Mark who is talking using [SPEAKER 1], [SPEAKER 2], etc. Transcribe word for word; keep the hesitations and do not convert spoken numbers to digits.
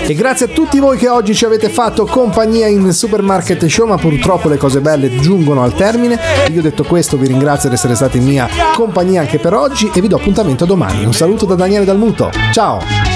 [SPEAKER 1] E grazie a tutti voi che oggi ci avete fatto compagnia in Supermarket Show, ma purtroppo le cose belle giungono al termine. Io detto questo vi ringrazio di essere stati in mia compagnia anche per oggi e vi do appuntamento domani. Un saluto da Daniele Dalmuto, ciao!